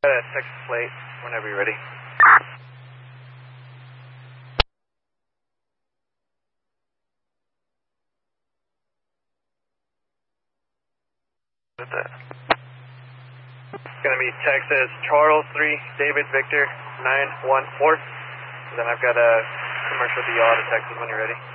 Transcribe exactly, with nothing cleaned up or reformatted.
Got a Texas plate whenever you're ready. What's that? It's going to be Texas Charles three, David Victor nine one four. Then I've got a commercial D L out of Texas when you're ready.